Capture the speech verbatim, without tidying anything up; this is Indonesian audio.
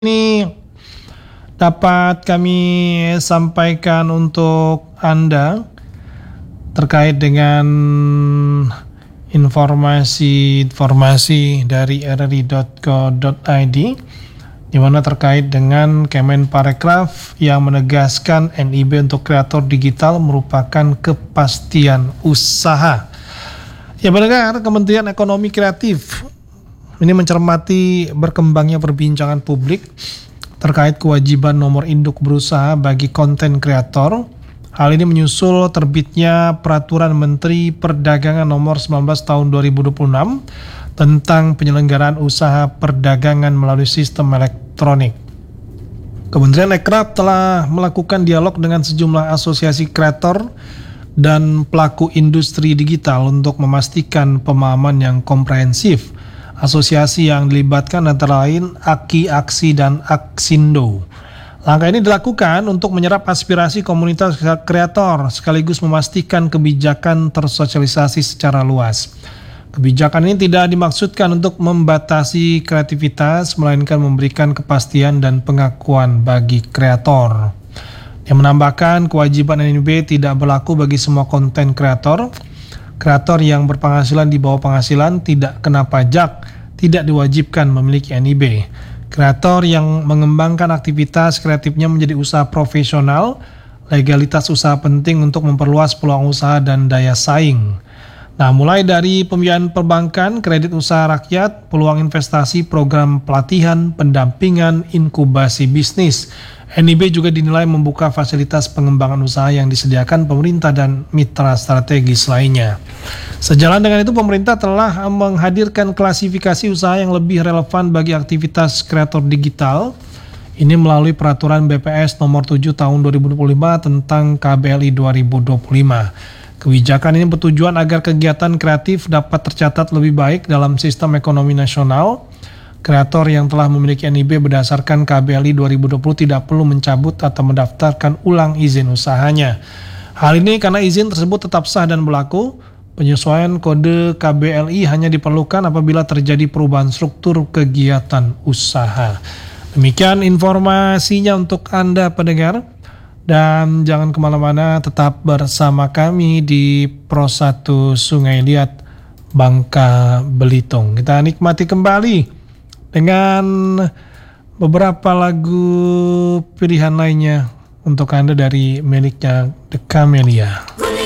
Ini dapat kami sampaikan untuk Anda terkait dengan informasi-informasi dari r r i dot co dot i d di mana terkait dengan Kemenparekraf yang menegaskan N I B untuk kreator digital merupakan kepastian usaha. Ya mendengar, Kementerian Ekonomi Kreatif ini mencermati berkembangnya perbincangan publik terkait kewajiban nomor induk berusaha bagi konten kreator. Hal ini menyusul terbitnya Peraturan Menteri Perdagangan Nomor sembilan belas Tahun dua ribu dua puluh enam tentang penyelenggaraan usaha perdagangan melalui sistem elektronik. Kementerian Ekraf telah melakukan dialog dengan sejumlah asosiasi kreator dan pelaku industri digital untuk memastikan pemahaman yang komprehensif. Asosiasi yang dilibatkan antara lain A K I, Aksi, dan Aksindo. Langkah ini dilakukan untuk menyerap aspirasi komunitas kreator sekaligus memastikan kebijakan tersosialisasi secara luas. Kebijakan ini tidak dimaksudkan untuk membatasi kreativitas, melainkan memberikan kepastian dan pengakuan bagi kreator. Yang menambahkan kewajiban N I B tidak berlaku bagi semua konten kreator. Kreator yang berpenghasilan di bawah penghasilan tidak kena pajak, tidak diwajibkan memiliki N I B. Kreator yang mengembangkan aktivitas kreatifnya menjadi usaha profesional, legalitas usaha penting untuk memperluas peluang usaha dan daya saing. Nah, mulai dari pembiayaan perbankan, kredit usaha rakyat, peluang investasi, program pelatihan, pendampingan, inkubasi bisnis. N I B juga dinilai membuka fasilitas pengembangan usaha yang disediakan pemerintah dan mitra strategis lainnya. Sejalan dengan itu, pemerintah telah menghadirkan klasifikasi usaha yang lebih relevan bagi aktivitas kreator digital. Ini melalui Peraturan B P S Nomor tujuh Tahun dua ribu dua puluh lima tentang K B L I dua ribu dua puluh lima. Kebijakan ini bertujuan agar kegiatan kreatif dapat tercatat lebih baik dalam sistem ekonomi nasional. Kreator yang telah memiliki N I B berdasarkan K B L I dua ribu dua puluh tidak perlu mencabut atau mendaftarkan ulang izin usahanya. Hal ini karena izin tersebut tetap sah dan berlaku. Penyesuaian kode K B L I hanya diperlukan apabila terjadi perubahan struktur kegiatan usaha. Demikian informasinya untuk Anda pendengar. Dan jangan kemana-mana, tetap bersama kami di Pro satu Sungai Liat, Bangka Belitung. Kita nikmati kembali dengan beberapa lagu pilihan lainnya untuk Anda dari miliknya The Camellia.